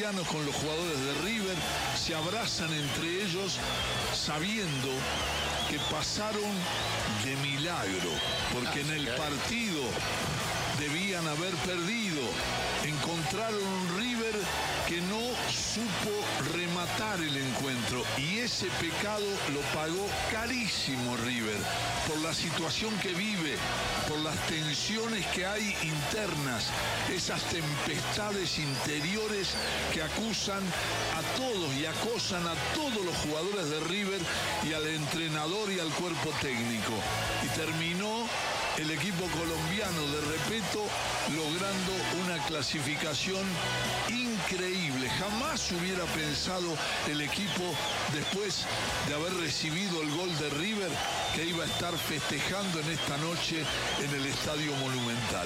colombianos con los jugadores de River, se abrazan entre ellos sabiendo que pasaron de milagro, porque en el partido debían haber perdido. Encontraron un River que no supo rematar el encuentro y ese pecado lo pagó carísimo River por la situación que vive, por las tensiones que hay internas, esas tempestades interiores que acusan a todos y acosan a todos los jugadores de River y al entrenador y al cuerpo técnico. Y terminó el equipo colombiano de Repetto logrando una clasificación increíble. Jamás hubiera pensado el equipo, después de haber recibido el gol de River, que iba a estar festejando en esta noche en el Estadio Monumental.